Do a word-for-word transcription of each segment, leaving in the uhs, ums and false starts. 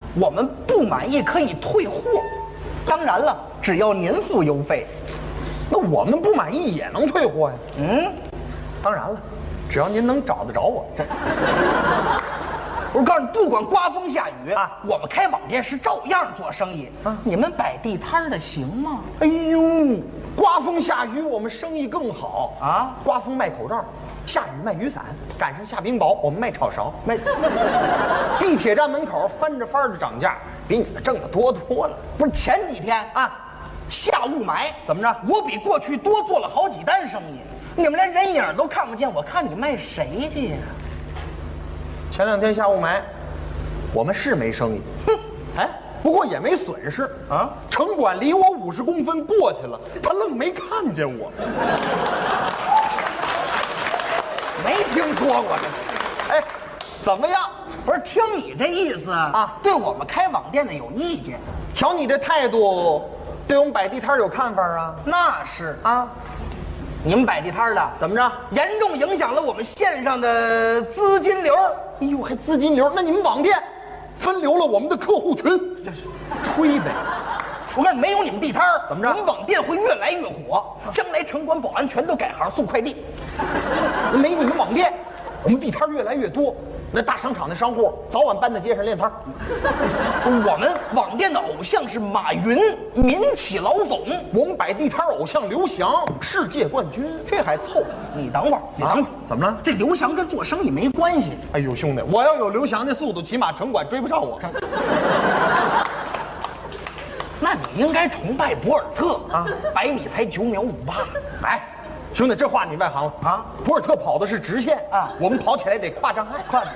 我们不满意可以退货，当然了，只要您付邮费。 那我们不满意也能退货呀？ 嗯， 当然了，只要您能找得着我。这我告诉你，不管刮风下雨啊，我们开网店是照样做生意啊。你们摆地摊的行吗？ 哎呦，刮风下雨我们生意更好啊！刮风卖口罩，下雨卖雨伞，赶上下冰雹我们卖炒勺，卖地铁站门口翻着翻着涨价，比你们挣的多多了。 不是前几天啊，下雾霾怎么着？我比过去多做了好几单生意，你们连人影都看不见，我看你卖谁去呀？ 前两天下雾霾，我们是没生意，哼，哎，不过也没损失啊。城管离我五十公分过去了，他愣没看见我。 没听说过这， 哎，怎么样？ 不是听你这意思啊，对我们开网店的有意见？ 瞧你这态度，对我们摆地摊有看法啊？ 那是啊。你们摆地摊的怎么着？ 严重影响了我们线上的资金流。 哎呦，还资金流？那你们网店分流了我们的客户群？ 这是吹呗！ 我看没有你们地摊儿， 怎么着？ 我们网店会越来越火，将来城管、保安全都改行送快递。 没你们网店，我们地摊越来越多。那大商场的商户早晚搬到街上练摊。 我们网店的偶像是马云，民企老总。 我们摆地摊偶像刘翔，世界冠军。 这还凑合？你等会儿，你等会儿， 怎么了？ 这刘翔跟做生意没关系。 哎呦，兄弟，我要有刘翔的速度，起码城管追不上我。 那你应该崇拜博尔特啊，百米才九秒五八。 哎。兄弟，这话你外行了啊！博尔特跑的是直线啊，我们跑起来得跨障碍，跨。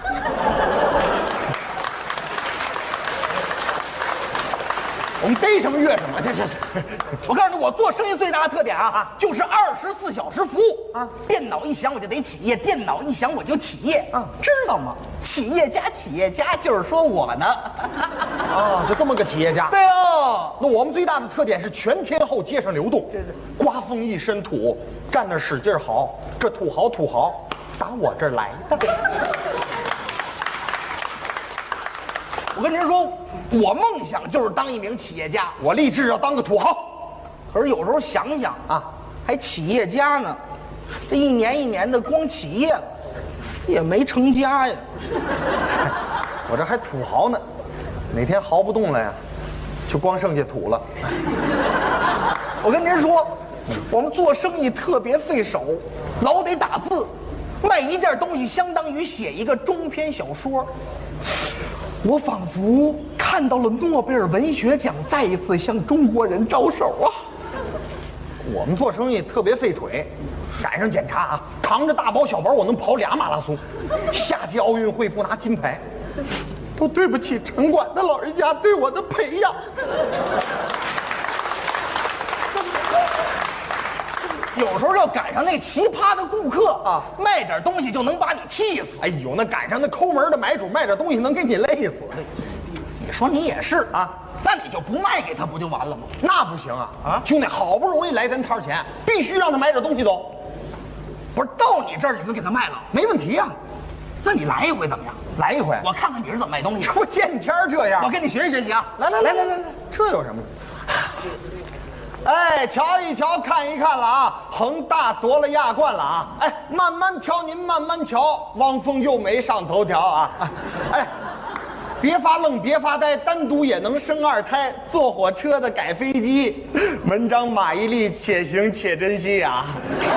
我们逮什么越什么，这这这。 我告诉你，我做生意最大的特点啊，啊就是二十四小时服务啊。电脑一响我就得起业，电脑一响我就起业啊，知道吗？企业家，企业家就是说我呢。 啊，就这么个企业家。 对哦， 那我们最大的特点是全天候街上流动， 这是刮风一身土，站那使劲嚎，这土豪土豪打我这儿来的。 我跟您说，我梦想就是当一名企业家， 我立志要当个土豪。 可是有时候想想啊，还企业家呢，这一年一年的光企业了，也没成家呀。 我这还土豪呢，哪天豪不动了呀，就光剩下土了。 我跟您说，我们做生意特别费手，老得打字，卖一件东西相当于写一个中篇小说。我仿佛看到了诺贝尔文学奖再一次向中国人招手啊！ 我们做生意特别费腿，赶上检查啊，扛着大包小包，我能跑俩马拉松。夏季奥运会不拿金牌，都对不起城管的老人家对我的培养。 有时候要赶上那奇葩的顾客啊，卖点东西就能把你气死。 哎呦，那赶上那抠门的买主卖点东西能给你累死。 你说你也是啊，那你就不卖给他不就完了吗？ 那不行啊！啊，兄弟，好不容易来咱摊钱，必须让他买点东西走。 不是到你这儿你就给他卖了， 没问题呀、啊。 那你来一回怎么样？ 来一回， 我看看你是怎么卖东西。 这不见天这样， 我跟你学习学习啊！ 来来来来来来，这有什么？哎，瞧一瞧，看一看了啊！恒大夺了亚冠了啊！哎，慢慢瞧，您慢慢瞧，汪峰又没上头条啊！哎，别发愣，别发呆，单独也能生二胎。坐火车的改飞机，文章马伊琍，且行且珍惜啊！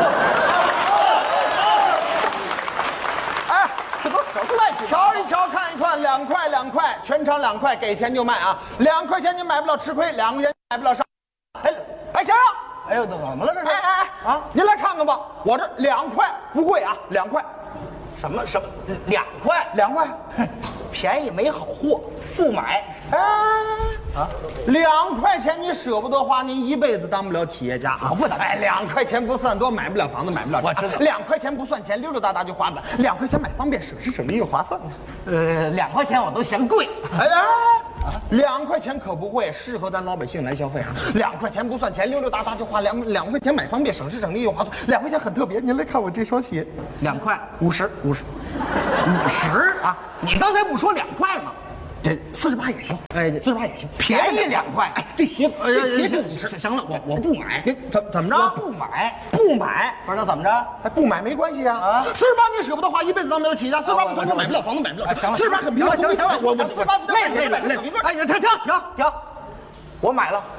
哎， 这都什么乱七八糟？ 瞧一瞧，看一看，两块两块，全场两块，给钱就卖啊！两块钱你买不了吃亏，两块钱买不了上。哎。哎，先生， 哎呦，怎么了这是？ 哎哎哎啊！您来看看吧，我这两块不贵啊，两块。 什么什么？两块？ 两块？ 便宜没好货，不买。 哎啊，两块钱你舍不得花，您一辈子当不了企业家啊！ 我不当。 哎，两块钱不算多，买不了房子，买不了车。 我知道。 两块钱不算钱，溜溜达达就花了。两块钱买方便，省时省力又划算。 呃，两块钱我都嫌贵。 哎呀。两块钱可不贵，适合咱老百姓来消费啊！两块钱不算钱，溜溜达达就花两两块钱买方便，省时省力又划算。两块钱很特别，您来看我这双鞋， 两块五十五十五十啊！你刚才不说两块吗？ 这四十八也行， 哎， 四十八也行， 便宜两块。 哎，这鞋这鞋就行行了，我我不买。 您怎怎么着？ 我不买， 不买， 不知道怎么着？ 哎，不买没关系啊。 啊， 四十八你舍不得花一辈子当没得起家，四十八不房子买不了，房子买不了。 行了， 四十八很平了， 行了行了，我我四十八累累累累。哎呀，停停停停，我买了。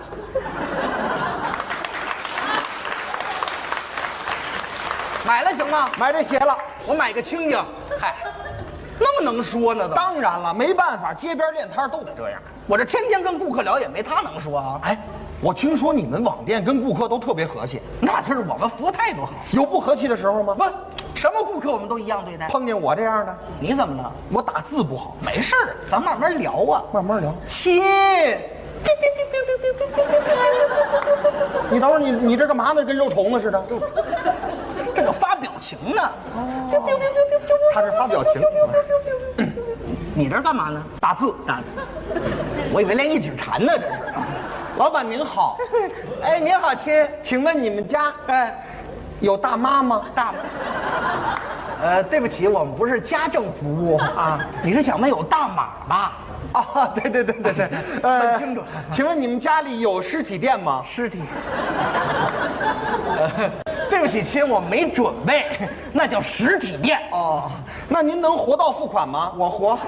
买了行吗？ 买这鞋了， 我买个清净。嗨，那么能说呢？怎么？ 当然了，没办法，街边练摊都得这样。 我这天天跟顾客聊，也没他能说啊。 哎，我听说你们网店跟顾客都特别和气， 那就是我们服务态度好。 有不和气的时候吗？ 不，什么顾客我们都一样对待。 碰见我这样的， 你怎么了？ 我打字不好， 没事儿，咱慢慢聊啊， 慢慢聊。 亲， 你等会儿，你你这干嘛呢？跟肉虫子似的。 这个发表情呢。 他是发表情。 你这干嘛呢？打字打。我以为练一指禅呢，这是。 老板您好， 哎，您好，亲， 请问你们家哎， 有大妈吗？ 大妈。呃，对不起，我们不是家政服务啊。你是想问有大码吧？ 啊，对对对对对， 问清楚。 请问你们家里有实体店吗？ 尸体。呃，对不起，亲，我没准备，那叫实体店。 哦，那您能活到付款吗？ 我活。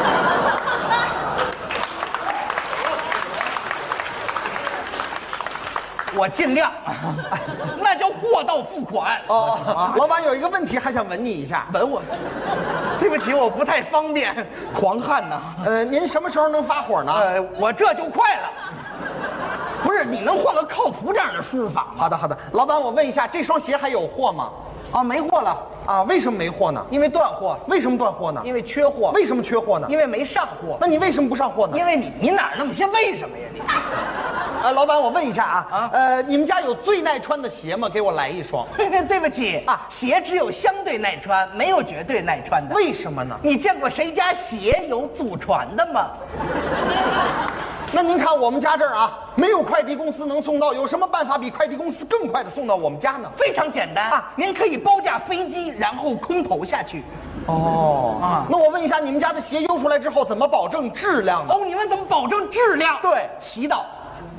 我尽量，那叫货到付款。 哦，啊、老板有一个问题还想问你一下， 问我。对不起，我不太方便，狂汗呢。 呃，您什么时候能发火呢？ 呃，我这就快了。不是，你能换个靠谱点的输入法吗？ 好的好的，老板，我问一下，这双鞋还有货吗？ 啊，没货了啊？为什么没货呢？ 因为断货。 为什么断货呢？ 因为缺货。 为什么缺货呢？ 因为没上货。 那你为什么不上货呢？ 因为你你哪儿那么些为什么呀你？ 呃，老板，我问一下啊， 啊呃，你们家有最耐穿的鞋吗？给我来一双。 对不起啊，鞋只有相对耐穿，没有绝对耐穿的。 为什么呢？ 你见过谁家鞋有祖传的吗？ 那您看我们家这儿啊，没有快递公司能送到，有什么办法比快递公司更快的送到我们家呢？ 非常简单啊，您可以包架飞机，然后空投下去。 哦啊， 那我问一下，你们家的鞋邮出来之后，怎么保证质量呢？ 哦，你们怎么保证质量？ 对， 祈祷。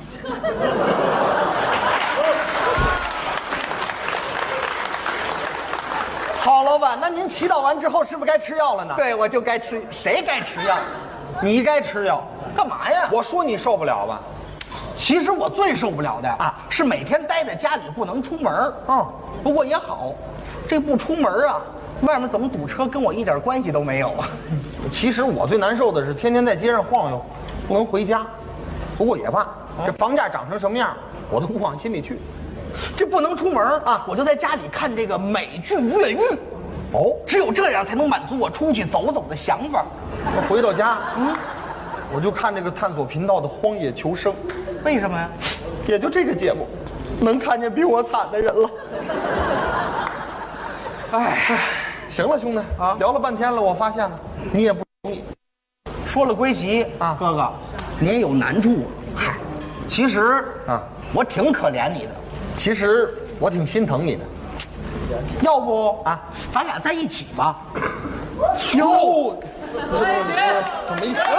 好，老板，那您祈祷完之后是不是该吃药了呢？ 对，我就该吃，谁该吃药？ 你该吃药， 干嘛呀？ 我说你受不了吧？ 其实我最受不了的啊，是每天待在家里不能出门。嗯，不过也好，这不出门啊，外面怎么堵车跟我一点关系都没有啊。 其实我最难受的是天天在街上晃悠，不能回家。不过也罢，这房价涨成什么样，我都不往心里去。 这不能出门啊，我就在家里看这个美剧《越狱》。哦，只有这样才能满足我出去走走的想法。 我回到家，嗯，我就看这个探索频道的《荒野求生》。 为什么呀？ 也就这个节目，能看见比我惨的人了。哎，行了，兄弟啊，聊了半天了，我发现了，你也不容易。 说了归齐啊，哥哥，你也有难处。嗨，其实啊，我挺可怜你的。 其实我挺心疼你的。 要不啊，咱俩在一起吧。 哟，在一起，怎么一起？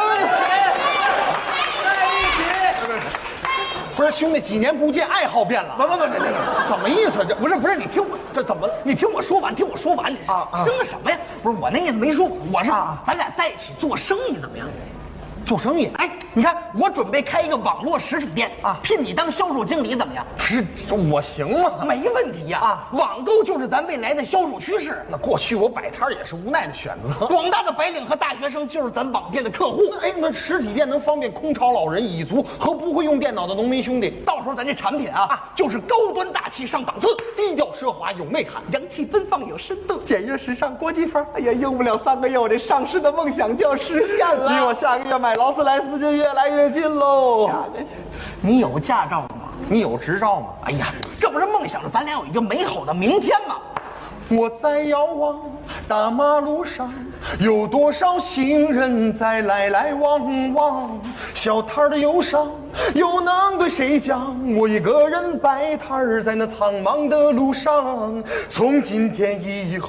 在一起。 不是兄弟，几年不见，爱好变了。 不不不不， 怎么意思？这不是不是，你听我这怎么了？ 你听我说完，听我说完，你啊啊听什么呀？不是我那意思没说，我是啊咱俩在一起做生意怎么样？ 做生意？ 哎，你看我准备开一个网络实体店啊，聘你当销售经理怎么样？ 不是我行吗？ 没问题呀！ 啊， 网购就是咱未来的销售趋势。 那过去我摆摊也是无奈的选择。 广大的白领和大学生就是咱网店的客户。 哎，那实体店能方便空巢老人、蚁族和不会用电脑的农民兄弟。 到时候咱这产品啊，啊就是高端大气上档次， 低调奢华有内涵， 洋气奔放有深度，简约时尚国际范儿。哎呀，用不了三个月，我这上市的梦想就要实现了。 离我下个月买劳斯莱斯就越来越近喽。 你有驾照吗？ 你有执照吗？ 哎呀，这不是梦想着咱俩有一个美好的明天吗？ 我在遥望大马路上，有多少行人在来来往往，小摊儿的忧伤又能对谁讲？我一个人摆摊儿在那苍茫的路上，从今天以后